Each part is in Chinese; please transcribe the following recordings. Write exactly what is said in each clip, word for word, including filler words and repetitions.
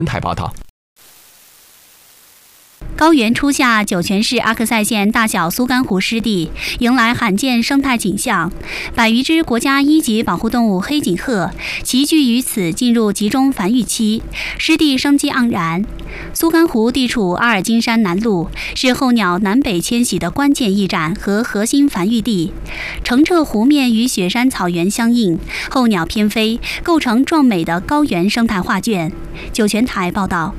台报道。 高原初夏，酒泉市阿克塞县大小苏干湖湿地迎来罕见生态景象，百余只国家一级保护动物黑颈鹤齐聚于此，进入集中繁育期，湿地生机盎然。苏干湖地处阿尔金山南麓，是候鸟南北迁徙的关键驿站和核心繁育地。澄澈湖面与雪山草原相映，候鸟翩飞，构成壮美的高原生态画卷。酒泉台报道。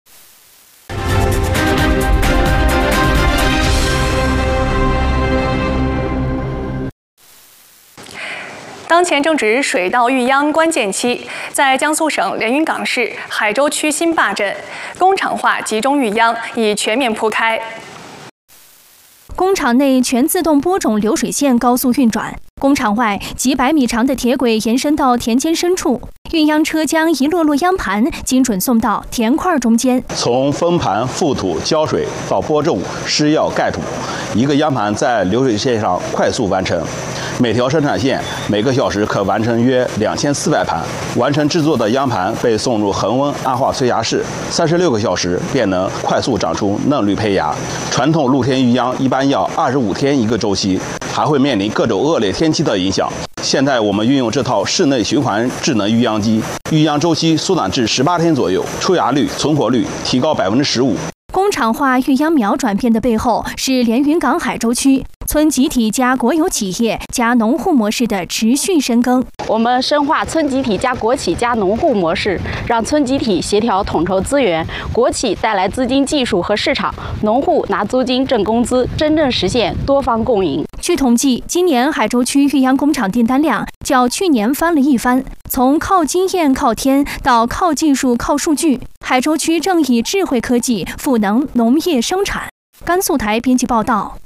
当前正值水稻育秧关键期，在江苏省连云港市海州区新坝镇，工厂化集中育秧已全面铺开。 工厂内全自动播种流水线高速运转，工厂外几百米长的铁轨延伸到田间深处，运秧车将一摞摞秧盘精准送到田块中间。 从封盘、覆土、浇水到播种、施药、盖土，一个秧盘在流水线上快速完成。每条生产线每个小时可完成约两千四百盘，完成制作的秧盘被送入恒温暗化催芽室，三十六个小时便能快速长出嫩绿胚芽。传统露天育秧一般要二十五天一个周期，还会面临各种恶劣天气的影响。现在我们运用这套室内循环智能育秧机，育秧周期缩短至十八天左右，出芽率、存活率提高百分之十五。 工厂化育秧苗转变的背后，是连云港海州区村集体加国有企业加农户模式的持续深耕。 我们深化村集体加国企加农户模式，让村集体协调统筹资源，国企带来资金、技术和市场，农户拿租金挣工资，真正实现多方共赢。 据统计，今年海州区育秧工厂订单量较去年翻了一番。从靠经验靠天到靠技术靠数据，海州区正以智慧科技赋能农业生产。甘肃台编辑报道。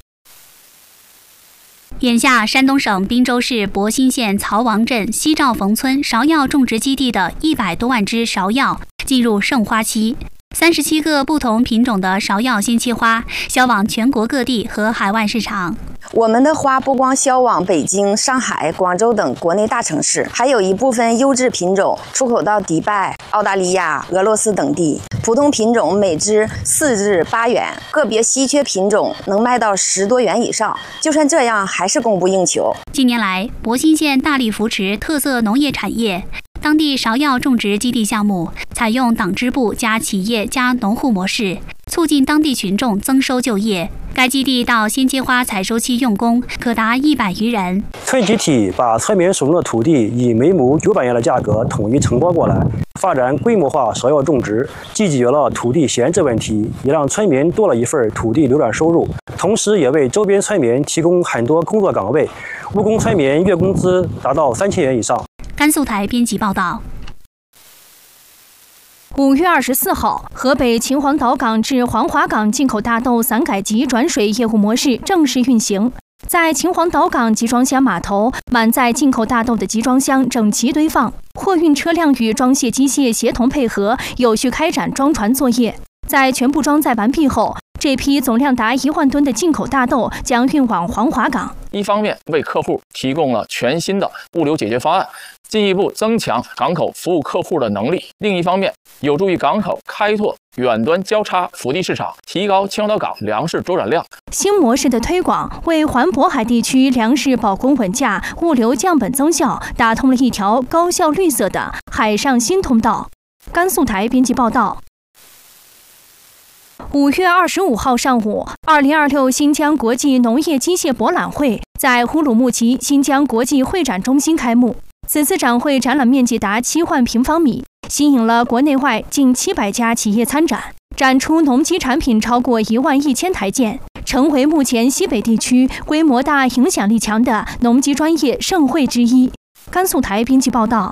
眼下，山东省滨州市博新县曹王镇西兆冯村芍药种植基地的一百多万只芍药进入盛花期，三十七个不同品种的芍药鲜切花销往全国各地和海外市场。 我们的花不光销往北京、上海、广州等国内大城市，还有一部分优质品种出口到迪拜、澳大利亚、俄罗斯等地。普通品种每只四至八元，个别稀缺品种能卖到十多元以上。就算这样，还是供不应求。 近年来，博新县大力扶持特色农业产业。当地芍药种植基地项目采用党支部加企业加农户模式，促进当地群众增收就业。该基地到鲜切花采收期用工可达一百余人。 村集体把村民手中的土地以每亩九百元的价格统一承包过来，发展规模化芍药种植，既解决了土地闲置问题，也让村民多了一份土地流转收入，同时也为周边村民提供很多工作岗位，务工村民月工资达到三千元以上。 甘肃台编辑报道。 五月二十四号，河北秦皇岛港至黄骅港进口大豆散改集转水业务模式正式运行。在秦皇岛港集装箱码头，满载进口大豆的集装箱整齐堆放，货运车辆与装卸机械协同配合，有序开展装船作业。在全部装载完毕后，这批总量达一万吨的进口大豆将运往黄骅港。 一方面为客户提供了全新的物流解决方案，进一步增强港口服务客户的能力；另一方面，有助于港口开拓远端交叉腹地市场，提高秦皇岛港粮食周转量。 新模式的推广，为环渤海地区粮食保供稳价、物流降本增效打通了一条高效绿色的海上新通道。甘肃台编辑报道。五月二十五号上午，二零二六新疆国际农业机械博览会在呼鲁木齐新疆国际会展中心开幕。此次展会展览面积达七万平方米，吸引了国内外近七百家企业参展，展出农机产品超过一万一千台件，成为目前西北地区规模大、影响力强的农机专业盛会之一。甘肃台编辑报道。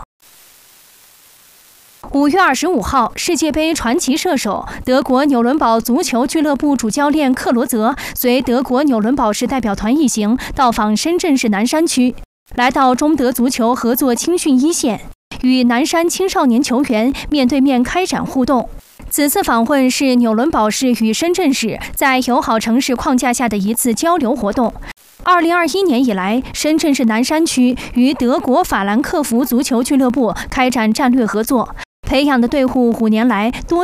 五月二十五号，世界杯传奇射手德国纽伦堡足球俱乐部主教练克罗泽随德国纽伦堡市代表团一行到访深圳市南山区，来到中德足球合作青训一线，与南山青少年球员面对面开展互动。此次访问是纽伦堡市与深圳市在友好城市框架下的一次交流活动。二零二一年以来，深圳市南山区与德国法兰克福足球俱乐部开展战略合作，培养的队伍五年来多